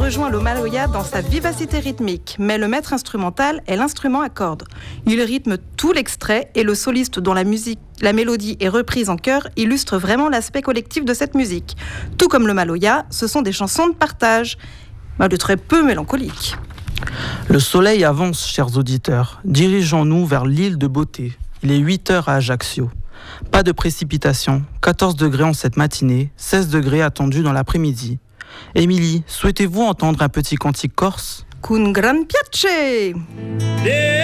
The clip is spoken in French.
rejoint le maloya dans sa vivacité rythmique, mais le maître instrumental est l'instrument à cordes. Il rythme tout l'extrait et le soliste dont la mélodie est reprise en chœur illustre vraiment l'aspect collectif de cette musique. Tout comme le maloya, ce sont des chansons de partage, de très peu mélancoliques. Le soleil avance, chers auditeurs. Dirigeons-nous vers l'île de Beauté. Il est 8h à Ajaccio. Pas de précipitation, 14 degrés en cette matinée, 16 degrés attendus dans l'après-midi. Émilie, souhaitez-vous entendre un petit cantique corse ? Con gran piace!